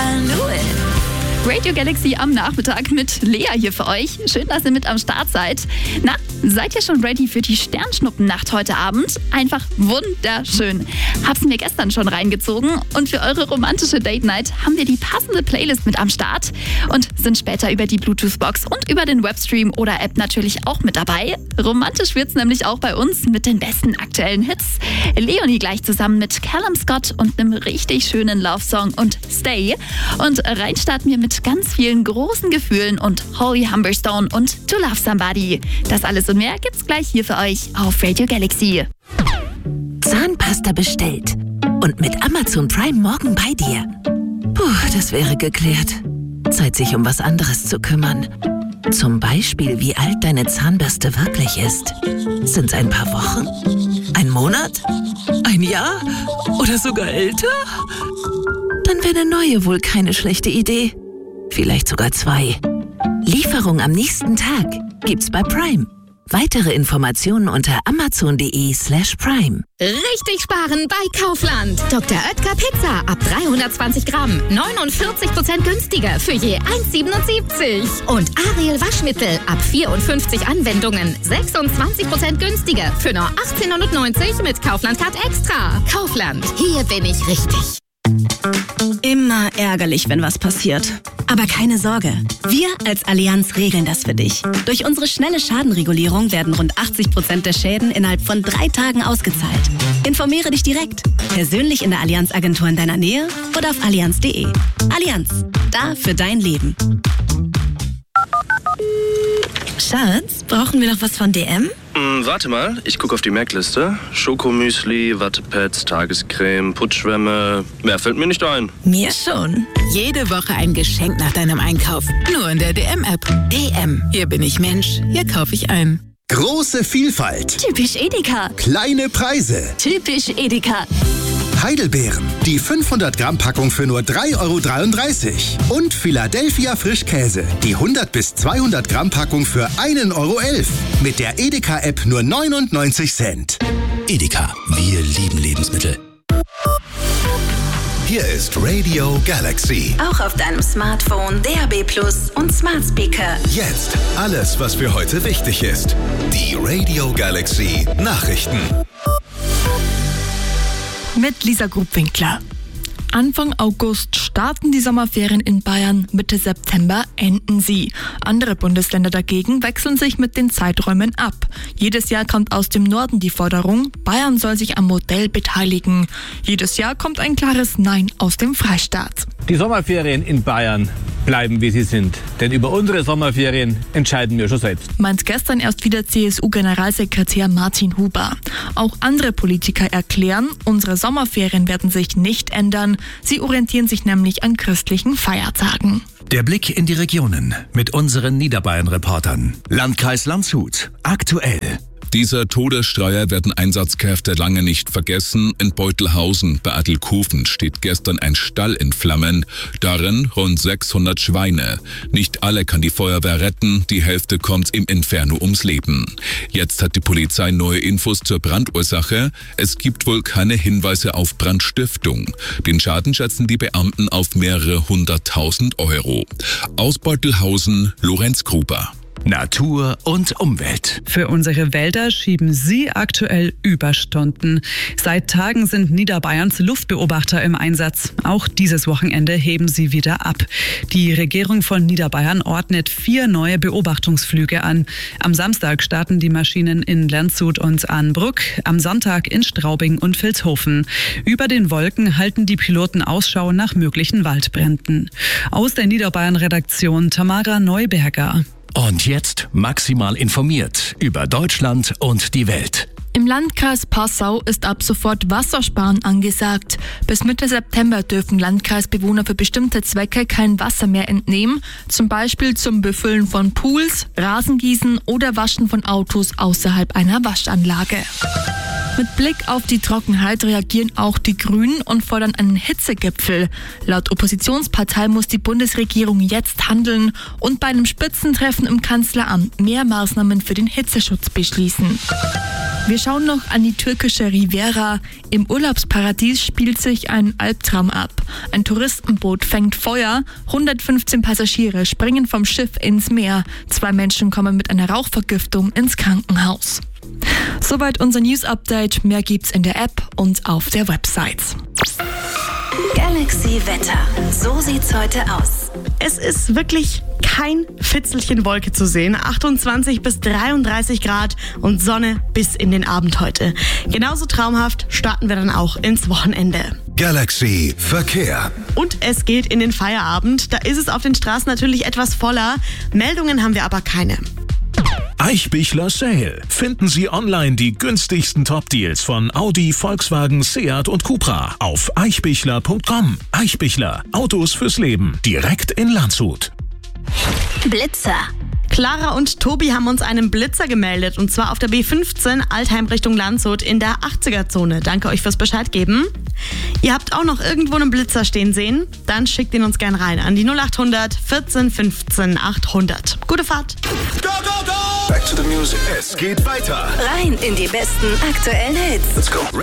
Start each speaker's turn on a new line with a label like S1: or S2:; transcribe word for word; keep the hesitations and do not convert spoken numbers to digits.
S1: I knew it. Radio Galaxy am Nachmittag mit Lea hier für euch. Schön, dass ihr mit am Start seid. Na, seid ihr schon ready für die Sternschnuppennacht heute Abend? Einfach wunderschön. Hab's mir gestern schon reingezogen und für eure romantische Date Night haben wir die passende Playlist mit am Start und sind später über die Bluetooth-Box und über den Webstream oder App natürlich auch mit dabei. Romantisch wird's nämlich auch bei uns mit den besten aktuellen Hits. Leonie gleich zusammen mit Callum Scott und einem richtig schönen Love-Song und Stay. Und rein starten wir mit ganz vielen großen Gefühlen und Holly Humberstone und To Love Somebody. Das alles und mehr gibt's gleich hier für euch auf Radio Galaxy.
S2: Zahnpasta bestellt und mit Amazon Prime morgen bei dir. Puh, das wäre geklärt. Zeit, sich um was anderes zu kümmern. Zum Beispiel, wie alt deine Zahnbürste wirklich ist. Sind's ein paar Wochen? Ein Monat? Ein Jahr? Oder sogar älter? Dann wäre eine neue wohl keine schlechte Idee. Vielleicht sogar zwei. Lieferung am nächsten Tag gibt's bei Prime. Weitere Informationen unter amazon.de slash prime.
S3: Richtig sparen bei Kaufland. Doktor Oetker Pizza ab dreihundertzwanzig Gramm. neunundvierzig Prozent günstiger für je eins Komma siebenundsiebzig. Und Ariel Waschmittel ab vierundfünfzig Anwendungen. sechsundzwanzig Prozent günstiger für nur achtzehnhundertneunzig mit Kaufland Card Extra. Kaufland, hier bin ich richtig.
S4: Immer ärgerlich, wenn was passiert. Aber keine Sorge, wir als Allianz regeln das für dich. Durch unsere schnelle Schadenregulierung werden rund achtzig Prozent der Schäden innerhalb von drei Tagen ausgezahlt. Informiere dich direkt, persönlich in der Allianz-Agentur in deiner Nähe oder auf allianz punkt de. Allianz, da für dein Leben. Schatz, brauchen wir noch was von D M?
S5: Hm, warte mal, ich gucke auf die Merkliste. Schokomüsli, Wattepads, Tagescreme, Putzschwämme. Mehr fällt mir nicht ein.
S4: Mir schon.
S6: Jede Woche ein Geschenk nach deinem Einkauf. Nur in der D M-App. D M. Hier bin ich Mensch. Hier kaufe ich ein.
S7: Große Vielfalt.
S1: Typisch Edeka.
S7: Kleine Preise.
S1: Typisch Edeka.
S7: Heidelbeeren. Die fünfhundert Gramm Packung für nur drei Euro dreiunddreißig. Und Philadelphia Frischkäse. Die hundert bis zweihundert Gramm Packung für ein Euro elf. Mit der Edeka-App nur neunundneunzig Cent.
S8: Edeka. Wir lieben Lebensmittel.
S7: Hier ist Radio Galaxy.
S2: Auch auf deinem Smartphone, D A B Plus und Smart Speaker.
S7: Jetzt alles, was für heute wichtig ist. Die Radio Galaxy Nachrichten.
S9: Mit Lisa Grubwinkler. Anfang August starten die Sommerferien in Bayern, Mitte September enden sie. Andere Bundesländer dagegen wechseln sich mit den Zeiträumen ab. Jedes Jahr kommt aus dem Norden die Forderung, Bayern soll sich am Modell beteiligen. Jedes Jahr kommt ein klares Nein aus dem Freistaat.
S10: Die Sommerferien in Bayern bleiben, wie sie sind. Denn über unsere Sommerferien entscheiden wir schon selbst.
S9: Meint gestern erst wieder C S U-Generalsekretär Martin Huber. Auch andere Politiker erklären, unsere Sommerferien werden sich nicht ändern. Sie orientieren sich nämlich an christlichen Feiertagen.
S8: Der Blick in die Regionen mit unseren Niederbayern-Reportern. Landkreis Landshut. Aktuell.
S11: Dieser Todesstreier werden Einsatzkräfte lange nicht vergessen. In Beutelhausen bei Adelkofen steht gestern ein Stall in Flammen. Darin rund sechshundert Schweine. Nicht alle kann die Feuerwehr retten. Die Hälfte kommt im Inferno ums Leben. Jetzt hat die Polizei neue Infos zur Brandursache. Es gibt wohl keine Hinweise auf Brandstiftung. Den Schaden schätzen die Beamten auf mehrere hunderttausend Euro. Aus Beutelhausen, Lorenz Gruber.
S8: Natur und Umwelt.
S12: Für unsere Wälder schieben sie aktuell Überstunden. Seit Tagen sind Niederbayerns Luftbeobachter im Einsatz. Auch dieses Wochenende heben sie wieder ab. Die Regierung von Niederbayern ordnet vier neue Beobachtungsflüge an. Am Samstag starten die Maschinen in Landshut und Arnbruck, am Sonntag in Straubing und Vilshofen. Über den Wolken halten die Piloten Ausschau nach möglichen Waldbränden. Aus der Niederbayern-Redaktion Tamara Neuberger.
S8: Und jetzt maximal informiert über Deutschland und die Welt.
S9: Im Landkreis Passau ist ab sofort Wassersparen angesagt. Bis Mitte September dürfen Landkreisbewohner für bestimmte Zwecke kein Wasser mehr entnehmen, zum Beispiel zum Befüllen von Pools, Rasengießen oder Waschen von Autos außerhalb einer Waschanlage. Mit Blick auf die Trockenheit reagieren auch die Grünen und fordern einen Hitzegipfel. Laut Oppositionspartei muss die Bundesregierung jetzt handeln und bei einem Spitzentreffen im Kanzleramt mehr Maßnahmen für den Hitzeschutz beschließen. Wir schauen noch an die türkische Riviera. Im Urlaubsparadies spielt sich ein Albtraum ab. Ein Touristenboot fängt Feuer, hundertfünfzehn Passagiere springen vom Schiff ins Meer. Zwei Menschen kommen mit einer Rauchvergiftung ins Krankenhaus. Soweit unser News-Update. Mehr gibt's in der App und auf der Website.
S13: Galaxy Wetter. So sieht's heute aus.
S14: Es ist wirklich kein Fitzelchen Wolke zu sehen. achtundzwanzig bis dreiunddreißig Grad und Sonne bis in den Abend heute. Genauso traumhaft starten wir dann auch ins Wochenende.
S7: Galaxy Verkehr.
S14: Und es geht in den Feierabend. Da ist es auf den Straßen natürlich etwas voller. Meldungen haben wir aber keine.
S15: Eichbichler Sale. Finden Sie online die günstigsten Top-Deals von Audi, Volkswagen, Seat und Cupra auf eichbichler punkt com. Eichbichler. Autos fürs Leben. Direkt in Landshut.
S13: Blitzer.
S14: Clara und Tobi haben uns einen Blitzer gemeldet und zwar auf der B fünfzehn Altheim Richtung Landshut in der achtziger-Zone. Danke euch fürs Bescheid geben. Ihr habt auch noch irgendwo einen Blitzer stehen sehen? Dann schickt ihn uns gern rein an die null acht hundert vierzehn fünfzehn achthundert. Gute Fahrt.
S7: Go, go, go! Back to the music. Es geht weiter.
S13: Rein in die besten aktuellen Hits.
S7: Let's go.